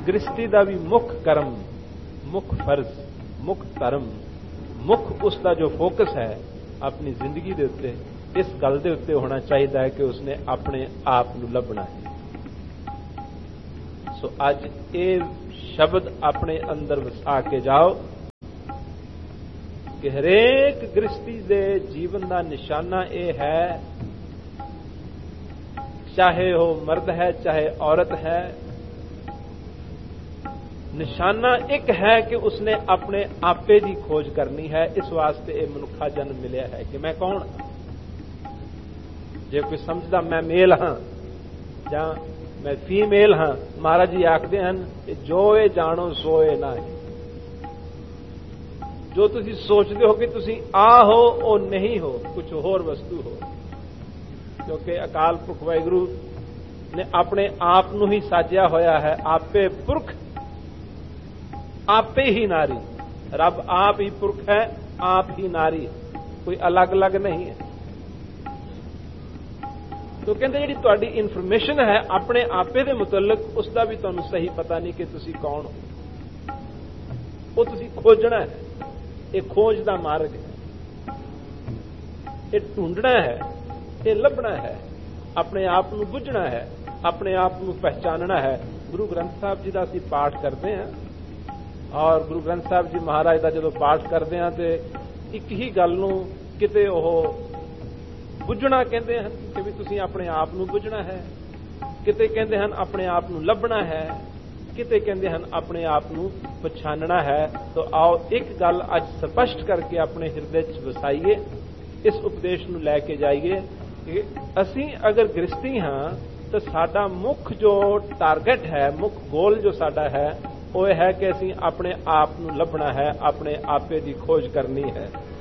गृहस्थी का भी मुख कर्म, मुख फर्ज, मुख धर्म, मुख उसका जो फोकस है अपनी जिंदगी के उत्ते इस गल के उत्ते होना चाहिए है कि उसने अपने आप को लभना है। सो अज ये शब्द अपने अंदर वसा के जाओ कि हरेक गृहस्थी के जीवन का निशाना यह है, चाहे वो मर्द है चाहे औरत है, निशाना एक है कि उसने अपने आपे की खोज करनी है। इस वास्ते ये मनुखा जन्म मिलया है कि मैं कौन हाँ। जे कोई समझदा मैं मेल हाँ या मैं फीमेल हाँ, महाराज जी आखते हैं जो ये जानो सो ये ना है। जो तुसी सोचते हो कि तुसी आ हो वो नहीं हो, कुछ होर वस्तु हो। क्योंकि अकाल पुरख वाहिगुरु ने अपने आप नू ही साजिया होया है, आपे पुरख आपे ही नारी। रब आप ही पुरख है, आप ही नारी, कोई अलग अलग नहीं है। तो कहते जी तुहाडी इन्फॉर्मेशन है अपने आपे दे मुतलक, उसका भी तुहानू सही पता नहीं कि तुसी कौन हो। वो तुसी खोजना है, ये खोज का मार्ग है, ये ढूंढना है, ये लभना है, अपने आप को बुझना है, अपने आप को पहचानना है। गुरु ग्रंथ साहब जी का असीं पाठ करते हैं और गुरु ग्रंथ साहब जी महाराज का जो पाठ करते हैं तो एक ही गल नूं किते ओह बुझना कहते हैं कि भी तुसीं अपने आप को बुझना है, किते कहते हैं अपने आप को लभना है, किते कहते हैं अपने आप को पछानना है। तो आओ एक गल अज स्पष्ट करके अपने हृदय च वसाइए, इस उपदेश को लैके जाइए कि असीं अगर गृहस्थी हाँ तो साडा मुख जो टारगेट है, मुख गोल जो साडा है वो है कि असीं अपने आप को लभना है, अपने आपे की खोज करनी है।